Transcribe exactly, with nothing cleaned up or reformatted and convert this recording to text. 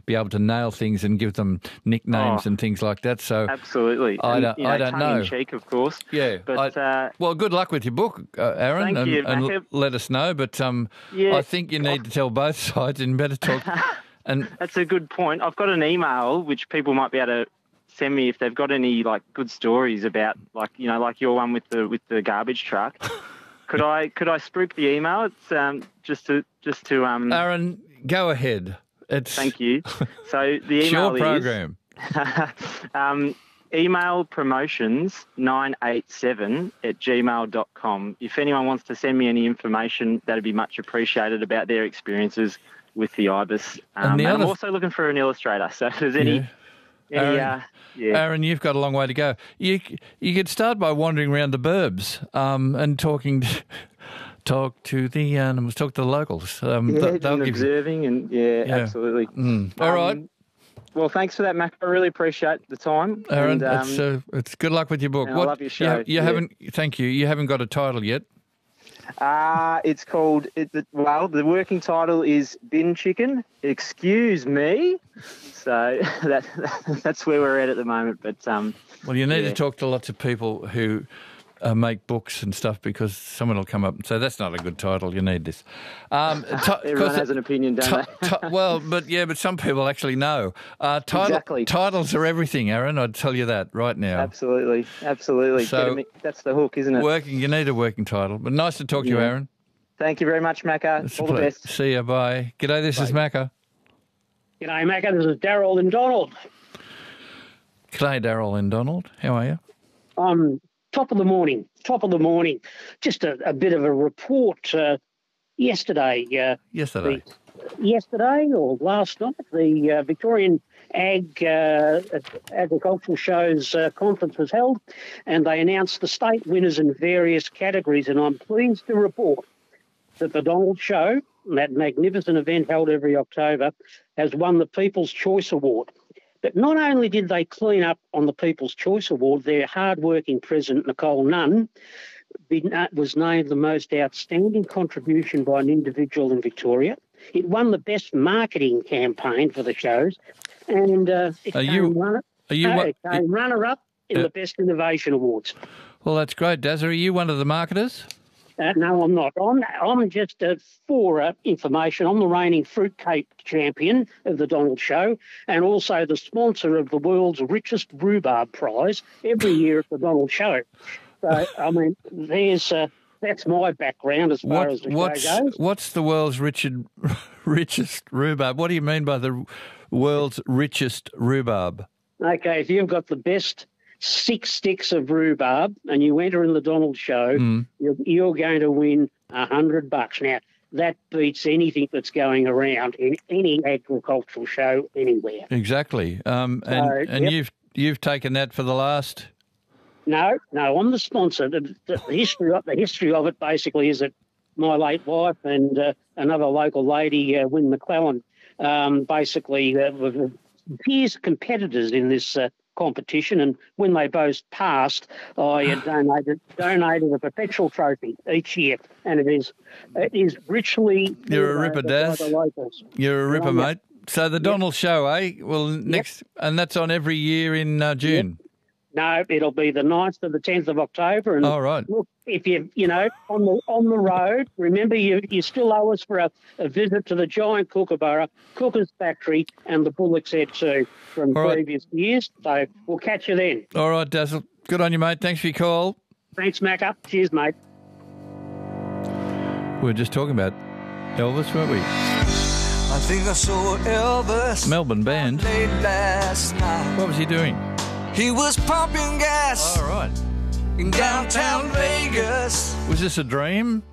be able to nail things and give them nicknames Oh, and things like that. So absolutely. I And, don't, you know, I don't tongue know. in cheek, of course. Yeah. But I, uh, well, good luck with your book, uh, Aaron, Thank and, you, and Mac. l- let us know. But um, Yeah. I think you need to tell both sides and better talk. And that's a good point. I've got an email which people might be able to send me if they've got any like good stories about, like, you know, like your one with the with the garbage truck. Could I could I spruik the email? It's um just to just to um. Aaron, go ahead. It's Thank you. So the it's your email program. is um, email promotions nine eight seven at gmail dot com. If anyone wants to send me any information, that'd be much appreciated about their experiences with the Ibis. Um, And the and other- I'm also looking for an illustrator. So if there's any, Yeah. any Aaron, uh, yeah. Aaron, you've got a long way to go. You you could start by wandering around the burbs um, and talking. To, talk to the animals. Talk to the locals. Um, yeah, th- they'll and give you. observing and yeah, Yeah. absolutely. Mm. All right, Um, Well, thanks for that, Mac. I really appreciate the time. Aaron. and, um, it's uh, it's good luck with your book. and I love your show, You, you yeah. haven't. Thank you. You haven't got a title yet. Uh, it's called, it, the, well, the working title is Bin Chicken. Excuse me. So that that's where we're at at the moment. But um, Well, you need yeah. to talk to lots of people who uh, make books and stuff, because someone will come up and say, that's not a good title, you need this. Um, ti- everyone 'cause has an opinion, don't ti- they? ti- well, but yeah, but some people actually know. Uh, title, Exactly. Titles are everything, Aaron, I'd tell you that right now. Absolutely, absolutely. So- Get 'em- that's the hook, isn't it? Working, you need a working title. But nice to talk to you, Yeah. Aaron. Thank you very much, Macca. It's a All the ple- best. See you, bye. G'day, this is Macca. G'day, Macca. This is Daryl and Donald. G'day, Daryl and Donald. How are you? Um, top of the morning. Top of the morning. Just a, a bit of a report. Uh, yesterday, uh, Yesterday. the, yesterday or last night, the uh, Victorian Ag uh, Agricultural Shows uh, conference was held, and they announced the state winners in various categories. And I'm pleased to report that the Donald Show, that magnificent event held every October, has won the People's Choice Award. But not only did they clean up on the People's Choice Award, their hard-working president, Nicole Nunn, was named the most outstanding contribution by an individual in Victoria. It won the best marketing campaign for the shows, and uh, it Are came, you- runner, Are you? no, one- it came runner-up in Uh, the Best Innovation Awards. Well, that's great, Daz. Are you one of the marketers? Uh, no, I'm not. I'm, I'm just uh, for uh, information. I'm the reigning fruitcake champion of the Donald Show, and also the sponsor of the world's richest rhubarb prize every year at the Donald Show. So, I mean, there's uh, that's my background as far What, as the what's show goes. what's the world's richest richest rhubarb? What do you mean by the world's richest rhubarb? Okay, if you've got the best six sticks of rhubarb and you enter in the Donald Show, Mm. you're, you're going to win a hundred bucks. Now, that beats anything that's going around in any agricultural show anywhere. Exactly. Um, and So, and yep. you've you've taken that for the last. No, no, I'm the sponsor. The, the history of the history of it basically is that my late wife and uh, another local lady, uh, Wynne McClellan, um, basically uh, were fierce competitors in this uh, competition, and when they both passed, I uh, donated donated a perpetual trophy each year, and it is it is richly You're a ripper, donated by Daz. the locals. You're a ripper, Yeah. mate. So the Donald Show, eh? Well, next, and that's on every year in uh, June. No, it'll be the ninth to the tenth of October. And All right. look, if you you know on the on the road, remember you you still owe us for a, a visit to the giant Kookaburra Cookers factory and the Bullock's Head too from All right. previous years. So we'll catch you then. All right, Dazzle. Good on you, mate. Thanks for your call. Thanks, Macca. Cheers, mate. We were just talking about Elvis, weren't we? I think I saw Elvis Melbourne band. late last night. What was he doing? He was pumping gas All right. in downtown Vegas. Was this a dream?